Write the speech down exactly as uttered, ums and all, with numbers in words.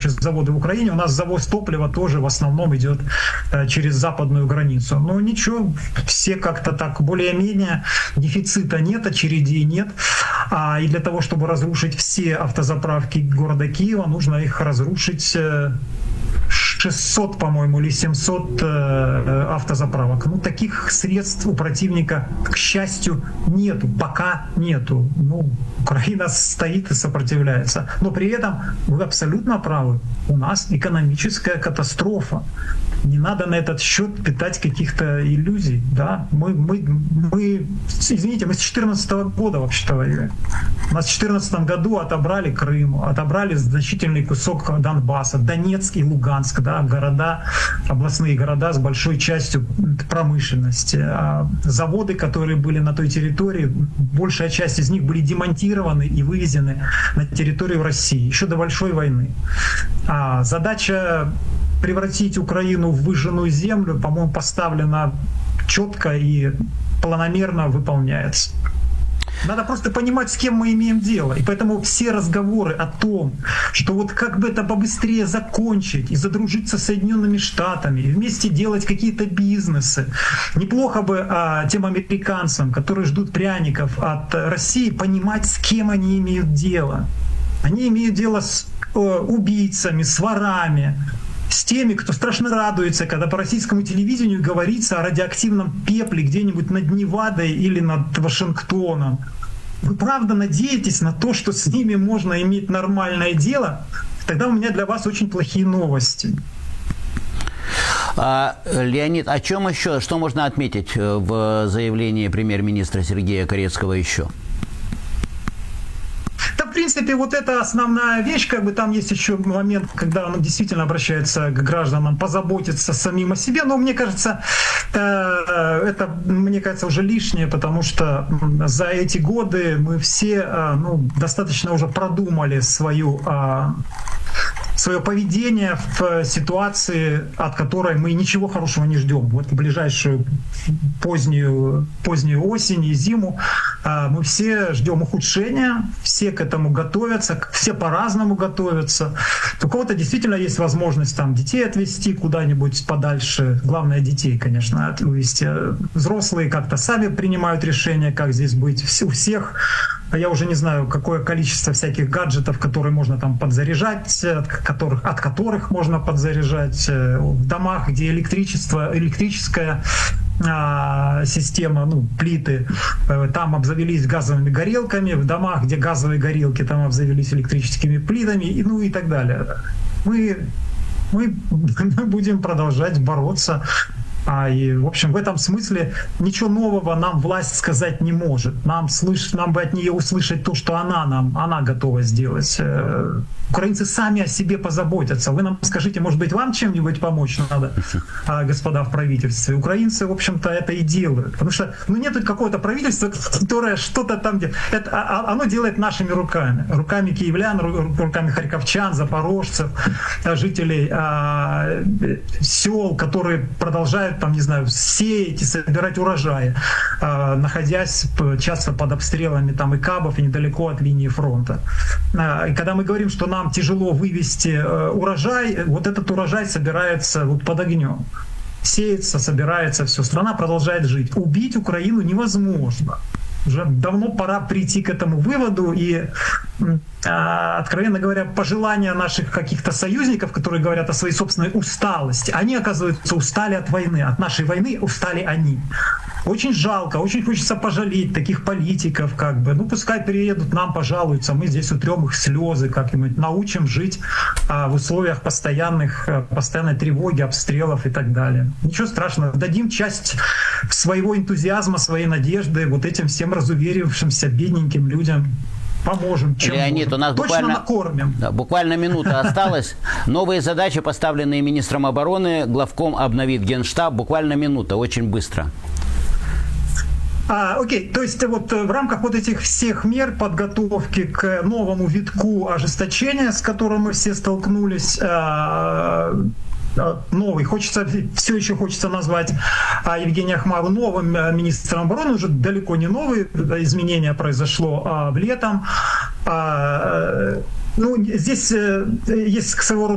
наши заводы в Украине. У нас завоз топлива тоже в основном идет через западную границу. Но ничего, все как-то так более-менее, дефицита нет, очередей нет. А, и для того, чтобы разрушить все автозаправки города Киева, нужно их разрушить шестьсот, по-моему, или семьсот э, автозаправок. Ну, таких средств у противника, к счастью, нету. Пока нету. Ну, Украина стоит и сопротивляется. Но при этом вы абсолютно правы. У нас экономическая катастрофа. Не надо на этот счет питать каких-то иллюзий. Да? Мы, мы, мы, извините, мы с две тысячи четырнадцатого года вообще-то воюем. У нас в две тысячи четырнадцатом году отобрали Крым, отобрали значительный кусок Донбасса, Донецк и Луганск, да, города, областные города с большой частью промышленности. А заводы, которые были на той территории, большая часть из них были демонтированы и вывезены на территорию России еще до большой войны. А задача превратить Украину в выжженную землю, по-моему, поставлена четко и планомерно выполняется. Надо просто понимать, с кем мы имеем дело. И поэтому все разговоры о том, что вот как бы это побыстрее закончить и задружиться с Соединенными Штатами, и вместе делать какие-то бизнесы. Неплохо бы а, тем американцам, которые ждут пряников от России, понимать, с кем они имеют дело. Они имеют дело с э, убийцами, с ворами, с теми, кто страшно радуется, когда по российскому телевидению говорится о радиоактивном пепле где-нибудь над Невадой или над Вашингтоном. Вы правда надеетесь на то, что с ними можно иметь нормальное дело? Тогда у меня для вас очень плохие новости. А, Леонид, о чем еще, что можно отметить в заявлении премьер-министра Сергея Карецкого еще? В принципе, вот это основная вещь, как бы там есть еще момент, когда он действительно обращается к гражданам позаботиться самим о себе, но мне кажется, это, мне кажется, уже лишнее, потому что за эти годы мы все, ну, достаточно уже продумали свою, свое поведение в ситуации, от которой мы ничего хорошего не ждем. Вот в ближайшую позднюю, позднюю осень и зиму мы все ждем ухудшения, все к этому готовятся, все по-разному готовятся. У кого-то действительно есть возможность там детей отвезти куда-нибудь подальше. Главное, детей, конечно, отвезти. Взрослые как-то сами принимают решение, как здесь быть. У всех, я уже не знаю, какое количество всяких гаджетов, которые можно там подзаряжать, от которых, от которых можно подзаряжать. В домах, где электричество, электрическая система, ну, плиты, там обзавелись газовыми горелками, в домах, где газовые горелки, там обзавелись электрическими плитами, и, ну и так далее. Мы, мы, мы будем продолжать бороться. А, и, в общем, в этом смысле ничего нового нам власть сказать не может. Нам, слыш... нам бы от нее услышать то, что она нам, она готова сделать. Украинцы сами о себе позаботятся. Вы нам скажите, может быть, вам чем-нибудь помочь надо, господа в правительстве? Украинцы, в общем-то, это и делают. Потому что, ну, нет какого-то правительства, которое что-то там делает. Это, оно делает нашими руками. Руками киевлян, руками харьковчан, запорожцев, жителей а, сел, которые продолжают, там, не знаю, сеять и собирать урожаи, а, находясь часто под обстрелами там, и кабов, и недалеко от линии фронта. А, и когда мы говорим, что нам тяжело вывести э, урожай, вот этот урожай собирается вот под огнем. Сеется, собирается, все. Страна продолжает жить. Убить Украину невозможно. Уже давно пора прийти к этому выводу. И, э, откровенно говоря, пожелания наших каких-то союзников, которые говорят о своей собственной усталости, они, оказывается, устали от войны. От нашей войны устали они. Очень жалко, очень хочется пожалеть таких политиков, как бы. Ну, пускай переедут, нам пожалуются, мы здесь утрем их слезы как-нибудь, научим жить а, в условиях постоянных, постоянной тревоги, обстрелов и так далее. Ничего страшного, дадим часть своего энтузиазма, своей надежды вот этим всем разуверившимся бедненьким людям. Поможем, чем Леонид, можем. у нас Точно буквально, накормим. Да, буквально минута осталась. Новые задачи, поставленные министром обороны, главком обновит Генштаб. Буквально минута, очень быстро. А, окей, то есть вот в рамках вот этих всех мер подготовки к новому витку ожесточения, с которым мы все столкнулись, а, новый, хочется, все еще хочется назвать Евгения Ахмару новым министром обороны, уже далеко не новый, изменение произошло а, в летом. А, ну, здесь есть своего рода